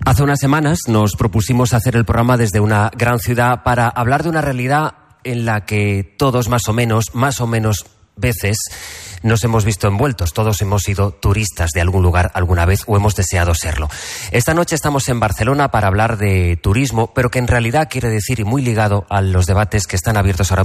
Hace unas semanas nos propusimos hacer el programa desde una gran ciudad para hablar de una realidad en la que todos más o menos veces nos hemos visto envueltos. Todos hemos sido turistas de algún lugar alguna vez o hemos deseado serlo. Esta noche estamos en Barcelona para hablar de turismo, pero que en realidad quiere decir, y muy ligado a los debates que están abiertos ahora